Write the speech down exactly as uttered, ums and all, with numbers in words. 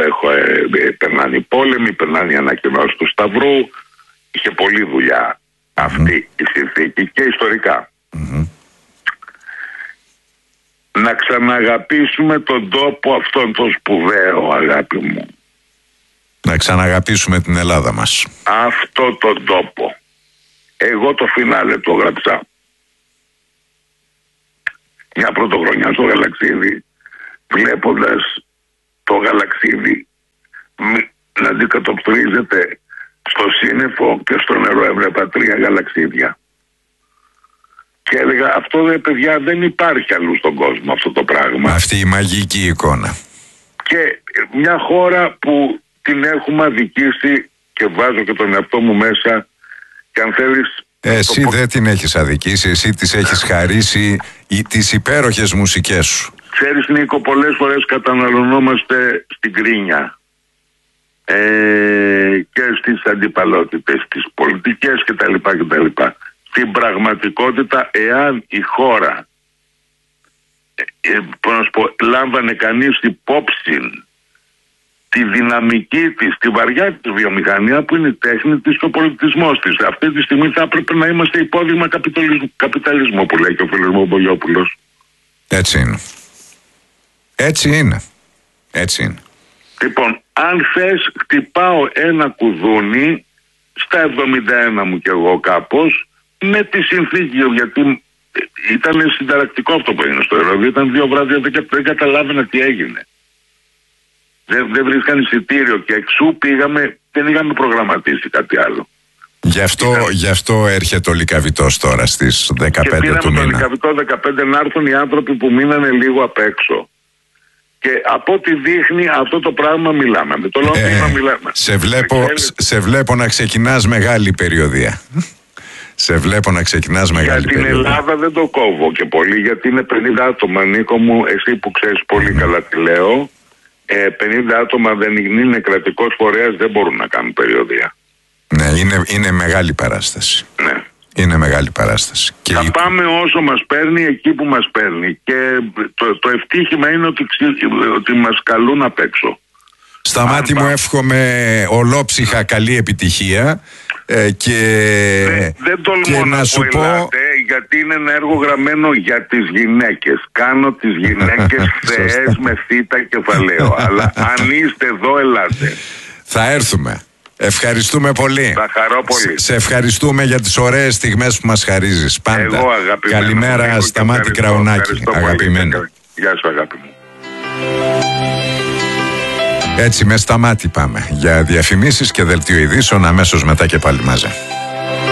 έχω, ε, ε, περνάνε οι πόλεμοι, περνάνε οι ανακοινώσεις του Σταυρού. Είχε πολλή δουλειά mm-hmm. αυτή η συνθήκη και ιστορικά. Mm-hmm. Να ξαναγαπήσουμε τον τόπο αυτόν τον σπουδαίο, αγάπη μου. Να ξαναγαπήσουμε την Ελλάδα μας. Αυτό τον τόπο. Εγώ το φινάλε το γράψα μια πρωτοχρονιά στο Γαλαξίδι, βλέποντας το Γαλαξίδι να αντικατοπτρίζεται στο σύννεφο και στο νερό. Έβλεπα τρία γαλαξίδια και έλεγα, αυτό δε παιδιά δεν υπάρχει αλλού στον κόσμο αυτό το πράγμα. Αυτή η μαγική εικόνα. Και μια χώρα που την έχουμε αδικήσει, και βάζω και τον εαυτό μου μέσα, και αν θέλεις... Εσύ το... δεν την έχεις αδικήσει, εσύ τις έχεις χαρίσει τις υπέροχες μουσικές σου. Ξέρεις Νίκο, πολλές φορές καταναλωνόμαστε στην κρίνια ε, και στις αντιπαλότητες, στις πολιτικές κτλ. κτλ. Στην πραγματικότητα, εάν η χώρα ε, ε, πω, λάμβανε κανείς υπόψη τη δυναμική της, τη βαριά της βιομηχανία που είναι η τέχνη της και ο πολιτισμός της, αυτή τη στιγμή θα έπρεπε να είμαστε υπόδειγμα καπιταλισμού, καπιταλισμού που λέει και ο φίλος μου ο Μπογιόπουλος. Έτσι είναι. Έτσι είναι. Έτσι είναι. Λοιπόν, αν θες, χτυπάω ένα κουδούνι στα εβδομήντα ένα μου κι εγώ κάπως, με τη συνθήκη, γιατί ήταν συνταρακτικό αυτό που έγινε στο Ηρώδη. Ήταν δύο βράδια, δεν, δεν καταλάβαινα τι έγινε. Δεν, δεν βρίσκαν εισιτήριο και εξού πήγαμε, δεν είχαμε προγραμματίσει κάτι άλλο. Γι' αυτό, Ήταν... γι' αυτό έρχεται ο Λυκαβητός τώρα στις δεκαπέντε του μήνα. Και πήραμε το Λυκαβητό δεκαπέντε να έρθουν οι άνθρωποι που μείνανε λίγο απ' έξω. Και από ό,τι δείχνει αυτό το πράγμα μιλάμε. Με το λόγο ε, μιλάμε. Σε βλέπω, σε βλέπω να ξεκινάς μεγάλη περιοδία. Σε βλέπω να ξεκινάς μεγάλη για περιοδία. Για την Ελλάδα δεν το κόβω και πολύ, γιατί είναι πενήντα άτομα, Νίκο μου, εσύ που ξέρεις πολύ mm. καλά τι λέω. Ε, πενήντα άτομα δεν είναι κρατικός φορέας, δεν μπορούν να κάνουν περιοδία. Ναι, είναι, είναι μεγάλη παράσταση. Ναι. Είναι μεγάλη παράσταση. Θα και... πάμε όσο μας παίρνει, εκεί που μας παίρνει. Και το, το ευτύχημα είναι ότι, ότι μας καλούν απ' έξω. Στα μάτι μου εύχομαι ολόψυχα καλή επιτυχία. Ε, και δεν, δεν τολμώ και να, να σου πω, ελάτε, γιατί είναι ένα έργο γραμμένο για τις γυναίκες. Κάνω τις γυναίκες θεές με θήτα κεφαλαίο. Αλλά αν είστε εδώ, ελάτε. Θα έρθουμε. Ευχαριστούμε πολύ. Θα χαρώ πολύ. Σε ευχαριστούμε για τις ωραίες στιγμές που μας χαρίζεις. Πάντα. Εγώ, αγαπημένο. Καλημέρα, Σταμάτη Κραουνάκη. Αγαπημένο. Γεια σου, αγάπη μου. Έτσι με Σταμάτη πάμε για διαφημίσεις και δελτίο ειδήσεων, αμέσως μετά και πάλι μαζί.